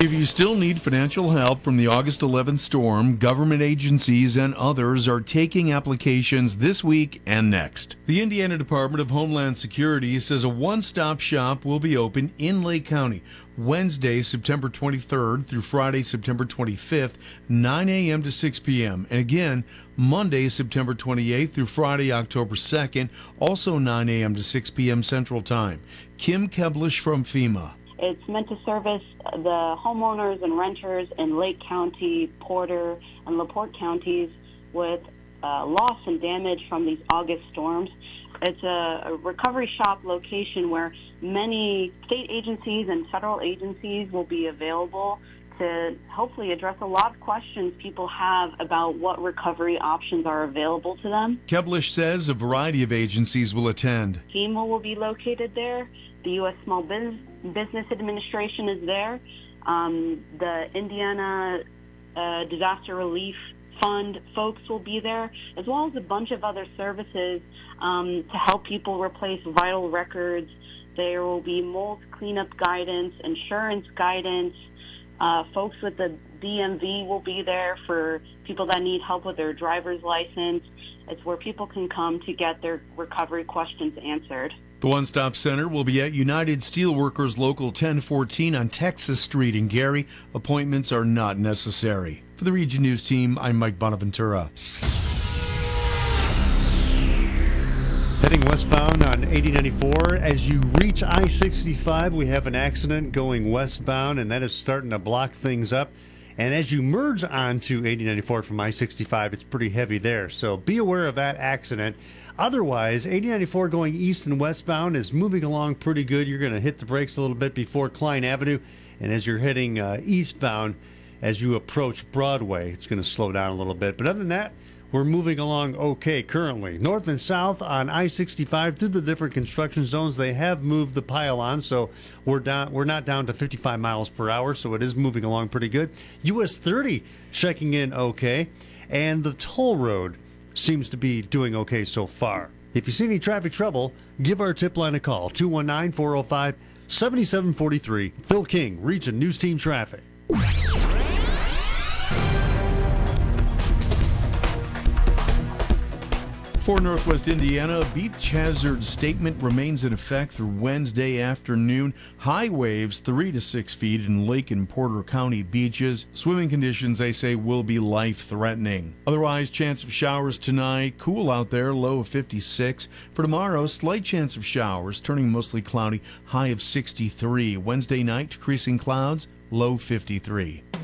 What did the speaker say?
If you still need financial help from the August 11th storm, government agencies and others are taking applications this week and next. The Indiana Department of Homeland Security says a one-stop shop will be open in Lake County Wednesday, September 23rd through Friday, September 25th, 9 a.m. to 6 p.m. And again, Monday, September 28th through Friday, October 2nd, also 9 a.m. to 6 p.m. Central Time. Kim Keblish from FEMA. It's meant to service the homeowners and renters in Lake County, Porter, and LaPorte counties with loss and damage from these August storms. It's a recovery shop location where many state agencies and federal agencies will be available to hopefully address a lot of questions people have about what recovery options are available to them. Keblish says a variety of agencies will attend. FEMA will be located there. The U.S. Small Business Administration is there. The Indiana Disaster Relief Fund folks will be there, as well as a bunch of other services to help people replace vital records. There will be mold cleanup guidance, insurance guidance. Folks with the DMV will be there for people that need help with their driver's license. It's where people can come to get their recovery questions answered. The One Stop Center will be at United Steelworkers Local 1014 on Texas Street in Gary. Appointments are not necessary. For the Region News team, I'm Mike Bonaventura. Heading westbound on 8094. As you reach I-65, we have an accident going westbound, and that is starting to block things up. And as you merge onto 8094 from I-65, it's pretty heavy there. So be aware of that accident. Otherwise, 8094 going east and westbound is moving along pretty good. You're going to hit the brakes a little bit before Klein Avenue. And as you're heading eastbound, as you approach Broadway, it's going to slow down a little bit. But other than that, we're moving along okay currently. North and south on I-65 through the different construction zones, they have moved the pylon, so we're not down to 55 miles per hour, so it is moving along pretty good. US 30 checking in okay, and the toll road seems to be doing okay so far. If you see any traffic trouble, give our tip line a call, 219-405-7743. Phil King, Region News Team Traffic. For Northwest Indiana, a beach hazard statement remains in effect through Wednesday afternoon. High waves 3 to 6 feet in Lake and Porter County beaches. Swimming conditions, they say, will be life-threatening. Otherwise, chance of showers tonight. Cool out there, low of 56. For tomorrow, slight chance of showers, turning mostly cloudy, high of 63. Wednesday night, decreasing clouds, low 53.